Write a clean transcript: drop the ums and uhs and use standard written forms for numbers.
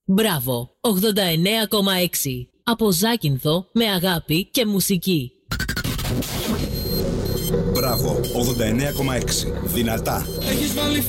Μπράβο, 89,6. Από Ζάκυνθο με αγάπη και μουσική. Μπράβο, 89,6. Δυνατά. Έχεις βάλει